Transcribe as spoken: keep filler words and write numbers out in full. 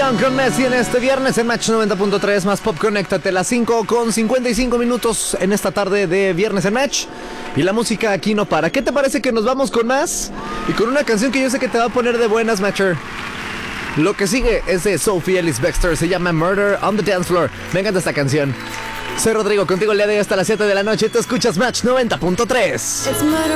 Young con Messi en este viernes en Match noventa punto tres más Pop. Conéctate a las cinco con cincuenta y cinco minutos en esta tarde de viernes en Match. Y la música aquí no para. ¿Qué te parece que nos vamos con más? Y con una canción que yo sé que te va a poner de buenas, Matcher. Lo que sigue es de Sophie Ellis Bextor. Se llama Murder on the Dance Floor. Me encanta esta canción. Soy Rodrigo, contigo el día de hoy hasta las siete de la noche. Te escuchas Match noventa punto tres.